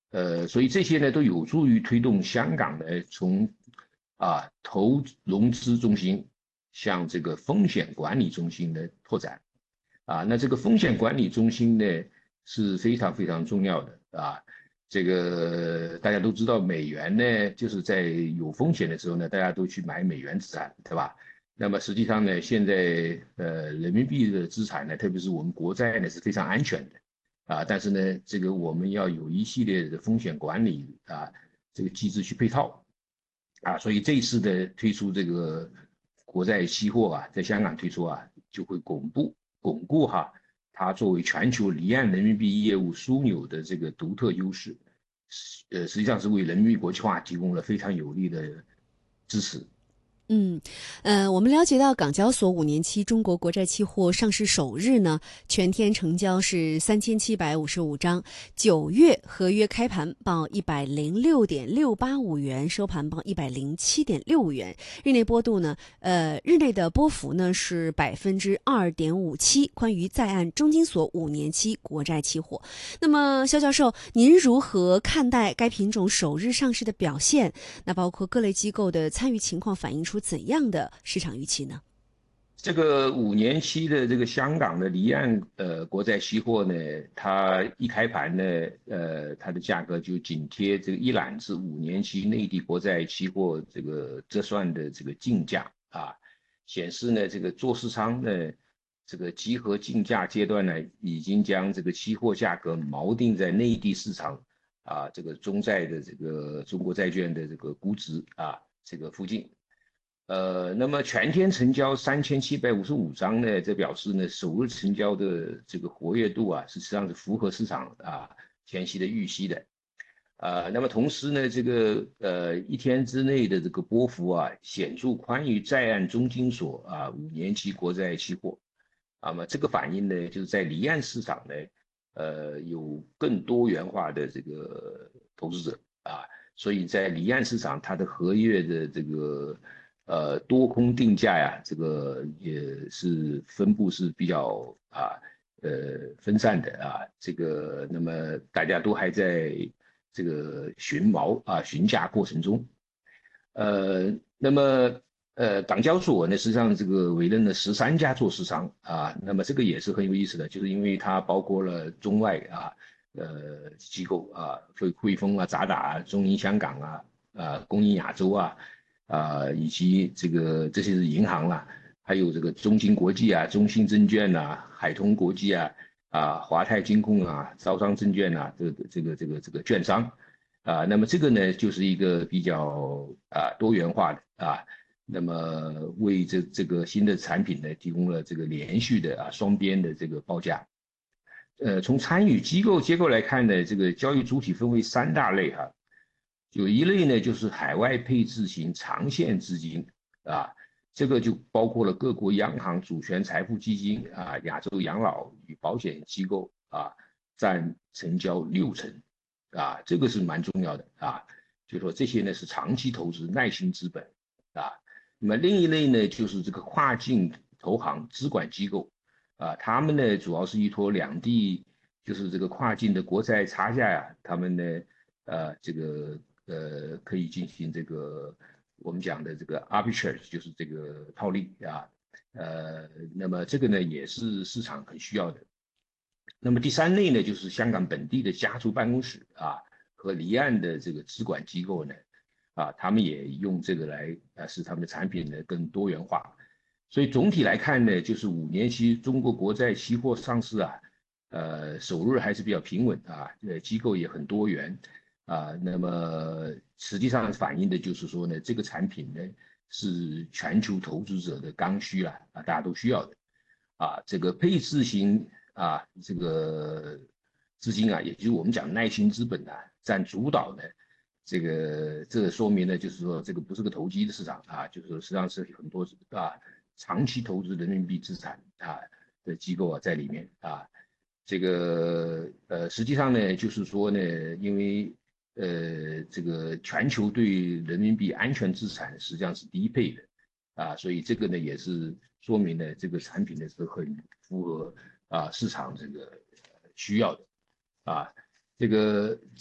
所以这些呢都有助于推动香港呢从融资中心向这个风险管理中心的拓展。那这个风险管理中心呢是非常非常重要的这个大家都知道，美元呢就是在有风险的时候呢，大家都去买美元资产，对吧？那么实际上呢，现在人民币的资产呢，特别是我们国债呢是非常安全的但是呢，这个我们要有一系列的风险管理这个机制去配套所以这一次的推出这个国债期货在香港推出就会巩固它作为全球离岸人民币业务枢纽的这个独特优势，实际上是为人民币国际化提供了非常有力的支持。 我们了解到港交所5年期中国国债期货上市首日呢，全天成交是3755张，9月合约开盘报106.685元，收盘报107.65元，日内波度呢，日内的波幅呢是2.57%。关于在岸中金所5年期国债期货，那么肖教授，您如何看待该品种首日上市的表现？那包括各类机构的参与情况反映出怎样的市场预期呢？ 这个5年期的这个香港的离岸国债期货呢，它一开盘呢，它的价格就紧贴这个一揽子5年期内地国债期货这个折算的这个竞价显示呢这个做市仓呢这个集合竞价阶段呢，已经将这个期货价格锚定在内地市场这个中债的这个中国债券的这个估值这个附近。那么全天成交3755张呢，这表示呢首日成交的这个活跃度实际上是符合市场前期的预期的。那么同时呢，这个一天之内的这个波幅显著宽于在岸中金所5年期国债期货。那么这个反映呢，就是在离岸市场呢，有更多元化的这个投资者所以在离岸市场，它的合约的这个多空定价这个也是分布是比较分散的这个那么大家都还在这个询价过程中。那么港交所呢，实际上这个委任了13家做市商那么这个也是很有意思的，就是因为它包括了中外机构汇丰渣打中银香港工银亚洲以及这些是银行还有这个中金国际中信证券海通国际华泰金控招商证券这个券商那么这个呢就是一个比较多元化的那么为这个新的产品呢提供了这个连续的双边的这个报价。从参与机构结构来看呢，这个交易主体分为3大类有一类呢就是海外配置型长线资金这个就包括了各国央行、主权财富基金亚洲养老与保险机构占成交60%这个是蛮重要的就说这些呢是长期投资耐心资本那么另一类呢就是这个跨境投行资管机构他们呢主要是依托两地就是这个跨境的国债差价他们呢这个可以进行这个我们讲的这个 arbitrage， 就是这个套利那么这个呢也是市场很需要的。那么第3类呢，就是香港本地的家族办公室和离岸的这个资管机构呢他们也用这个来使他们的产品呢更多元化。所以总体来看呢，就是5年期中国国债期货上市首日还是比较平稳机构也很多元那么实际上反映的就是说呢，这个产品呢是全球投资者的刚需大家都需要的这个配置型这个资金也就是我们讲耐心资本占主导的。这个说明呢，就是说这个不是个投机的市场就是说实际上是很多长期投资人民币资产的机构在里面这个实际上呢，就是说呢，因为这个全球对人民币安全资产实际上是低配的所以这个呢也是说明呢这个产品呢是很符合市场这个需要的这个